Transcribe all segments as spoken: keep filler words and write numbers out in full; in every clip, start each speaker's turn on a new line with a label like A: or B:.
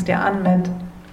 A: dir an mit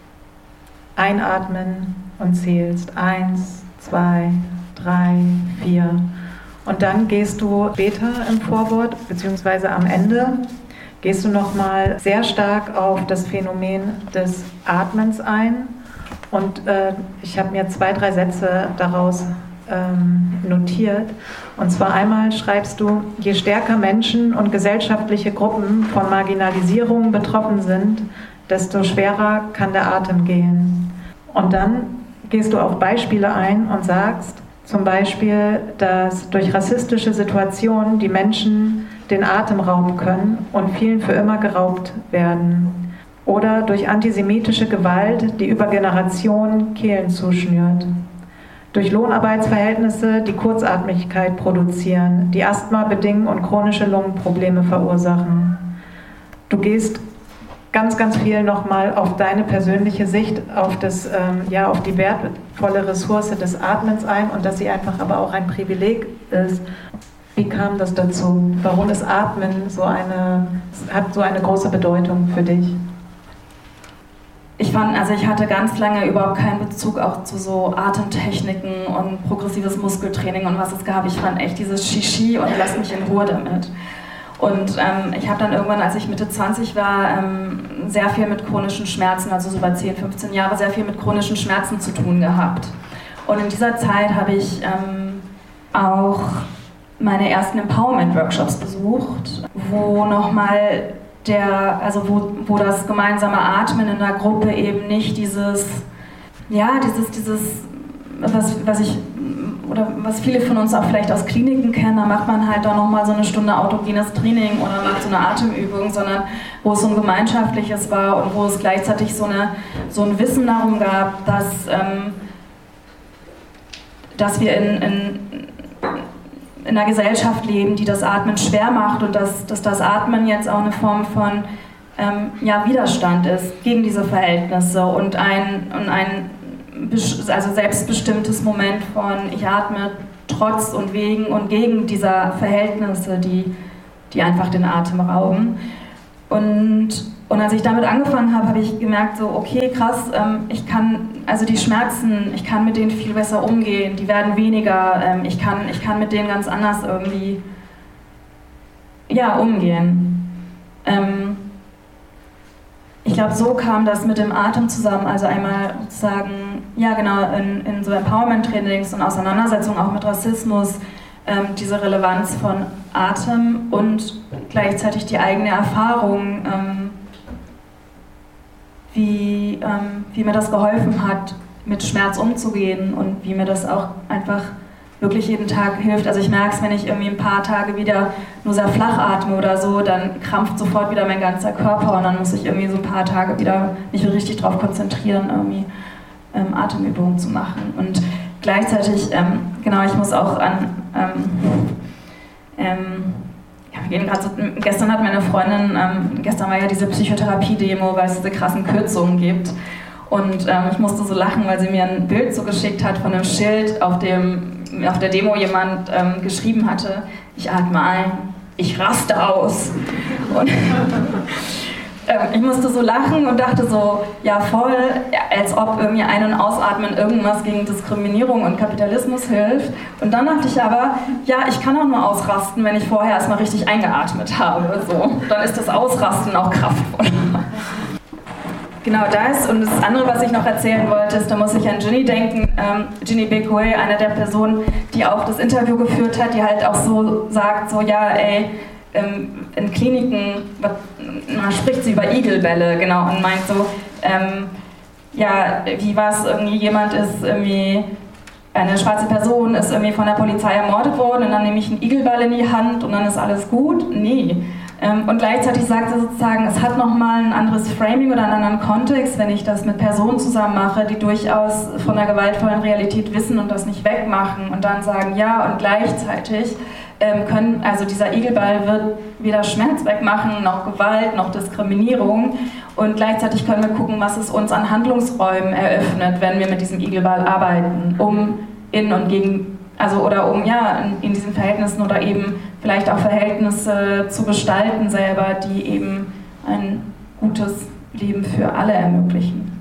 A: Einatmen und zählst eins, zwei, drei, vier. Und dann gehst du später im Vorwort, beziehungsweise am Ende, gehst du nochmal sehr stark auf das Phänomen des Atmens ein. Und äh, ich habe mir zwei, drei Sätze daraus ähm, notiert. Und zwar einmal schreibst du, je stärker Menschen und gesellschaftliche Gruppen von Marginalisierung betroffen sind, desto schwerer kann der Atem gehen. Und dann gehst du auf Beispiele ein und sagst zum Beispiel, dass durch rassistische Situationen die Menschen den Atem rauben können und vielen für immer geraubt werden. Oder durch antisemitische Gewalt, die über Generationen Kehlen zuschnürt. Durch Lohnarbeitsverhältnisse, die Kurzatmigkeit produzieren, die Asthma bedingen und chronische Lungenprobleme verursachen. Du gehst ganz, ganz viel nochmal auf deine persönliche Sicht, auf, das, ähm, ja, auf die wertvolle Ressource des Atmens ein und dass sie einfach aber auch ein Privileg ist. Wie kam das dazu? Warum ist Atmen so eine, hat so eine große Bedeutung für dich?
B: Ich fand, also ich hatte ganz lange überhaupt keinen Bezug auch zu so Atemtechniken und progressives Muskeltraining und was es gab. Ich fand echt dieses Shishi und lass mich in Ruhe damit. Und ähm, ich habe dann irgendwann, als ich Mitte zwanzig war, ähm, sehr viel mit chronischen Schmerzen, also so über zehn, fünfzehn Jahre, sehr viel mit chronischen Schmerzen zu tun gehabt. Und in dieser Zeit habe ich ähm, auch meine ersten Empowerment-Workshops besucht, wo nochmal der, also wo, wo das gemeinsame Atmen in der Gruppe eben nicht dieses, ja, dieses, dieses, was, was ich, oder was viele von uns auch vielleicht aus Kliniken kennen, da macht man halt da nochmal so eine Stunde autogenes Training oder macht so eine Atemübung, sondern wo es so ein gemeinschaftliches war und wo es gleichzeitig so, eine, so ein Wissen darum gab, dass, ähm, dass wir in, in in einer Gesellschaft leben, die das Atmen schwer macht und dass, dass das Atmen jetzt auch eine Form von ähm, ja, Widerstand ist gegen diese Verhältnisse und ein, und ein also selbstbestimmtes Moment von ich atme trotz und wegen und gegen dieser Verhältnisse, die, die einfach den Atem rauben. Und, und als ich damit angefangen habe, habe ich gemerkt, so okay, krass, ähm, ich kann, also die Schmerzen, ich kann mit denen viel besser umgehen, die werden weniger, ähm, ich kann, ich kann mit denen ganz anders irgendwie, ja, umgehen. Ähm, ich glaube, so kam das mit dem Atem zusammen, also einmal sozusagen, ja genau, in, in so Empowerment-Trainings und Auseinandersetzungen auch mit Rassismus, ähm, diese Relevanz von Atem und gleichzeitig die eigene Erfahrung, ähm, wie, ähm, wie mir das geholfen hat, mit Schmerz umzugehen und wie mir das auch einfach wirklich jeden Tag hilft. Also ich merke es, wenn ich irgendwie ein paar Tage wieder nur sehr flach atme oder so, dann krampft sofort wieder mein ganzer Körper und dann muss ich irgendwie so ein paar Tage wieder mich richtig darauf konzentrieren, irgendwie ähm, Atemübungen zu machen. Und gleichzeitig, ähm, genau, ich muss auch an, ähm, ähm, ja, wir gehen gerade so, gestern hat meine Freundin, ähm, gestern war ja diese Psychotherapie-Demo, weil es diese krassen Kürzungen gibt. Und ähm, ich musste so lachen, weil sie mir ein Bild so geschickt hat von einem Schild, auf dem auf der Demo jemand ähm, geschrieben hatte, ich atme ein, ich raste aus. Und ähm, ich musste so lachen und dachte so, ja voll, als ob irgendwie Ein- und Ausatmen irgendwas gegen Diskriminierung und Kapitalismus hilft. Und dann dachte ich aber, ja, ich kann auch nur ausrasten, wenn ich vorher erstmal richtig eingeatmet habe. So. Dann ist das Ausrasten auch kraftvoll. Genau das. Und das andere, was ich noch erzählen wollte, ist, da muss ich an Ginny denken. Ähm, Ginny Bekoe, eine der Personen, die auch das Interview geführt hat, die halt auch so sagt, so ja, ey, ähm, in Kliniken, man spricht sie über Igelbälle, genau, und meint so, ähm, ja, wie war es irgendwie, jemand ist irgendwie, eine schwarze Person ist irgendwie von der Polizei ermordet worden und dann nehme ich einen Igelball in die Hand und dann ist alles gut? Nee. Und gleichzeitig sagt sie sozusagen, es hat nochmal ein anderes Framing oder einen anderen Kontext, wenn ich das mit Personen zusammen mache, die durchaus von der gewaltvollen Realität wissen und das nicht wegmachen und dann sagen, ja, und gleichzeitig ähm, können, also dieser Igelball wird weder Schmerz wegmachen, noch Gewalt, noch Diskriminierung und gleichzeitig können wir gucken, was es uns an Handlungsräumen eröffnet, wenn wir mit diesem Igelball arbeiten, um in und gegen Also oder um ja in, in diesen Verhältnissen oder eben vielleicht auch Verhältnisse zu gestalten selber, die eben ein gutes Leben für alle ermöglichen.